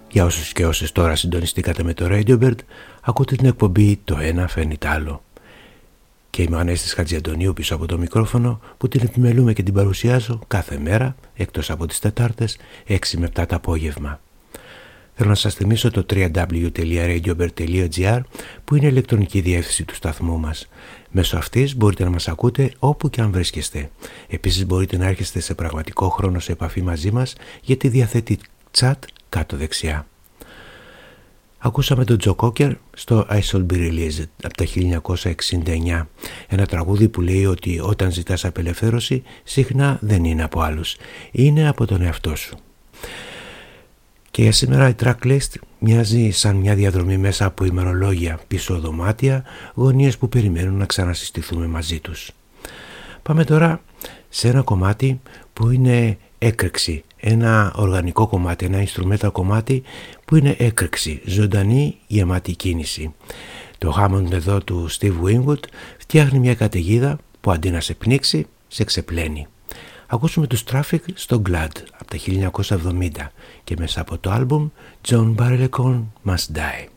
Για όσους και όσες τώρα συντονιστήκατε με το Radiobird, ακούτε την εκπομπή «Το ένα φέρνει τ' άλλο». Και είμαι ο Ανέστης Χατζιαντονίου πίσω από το μικρόφωνο, που την επιμελούμε και την παρουσιάζω κάθε μέρα, εκτός από τις Τετάρτες, 6 με 7 το απόγευμα. Θέλω να σας θυμίσω το www.radiobird.gr, που είναι η ηλεκτρονική διεύθυνση του σταθμού μας. Μέσω αυτής μπορείτε να μας ακούτε όπου και αν βρίσκεστε. Επίσης μπορείτε να έρχεστε σε πραγματικό χρόνο σε επαφή μαζί μας, γιατί διαθέτει chat κάτω δεξιά. Ακούσαμε τον Τζο Κόκερ στο I Shall Be Released από τα 1969, ένα τραγούδι που λέει ότι όταν ζητάς απελευθέρωση συχνά δεν είναι από άλλους, είναι από τον εαυτό σου. Και για σήμερα η tracklist μοιάζει σαν μια διαδρομή μέσα από ημερολόγια, πίσω δωμάτια, γωνίες που περιμένουν να ξανασυστηθούμε μαζί τους. Πάμε τώρα σε ένα κομμάτι που είναι έκρηξη, ένα οργανικό κομμάτι, ένα instrumental κομμάτι που είναι έκρηξη, ζωντανή, γεμάτη κίνηση. Το Hammond εδώ του Steve Winwood φτιάχνει μια καταιγίδα που αντί να σε πνίξει, σε ξεπλένει. Ακούσουμε τους Traffic στο Glad από τα 1970 και μέσα από το άλμπουμ John Barleycorn Must Die.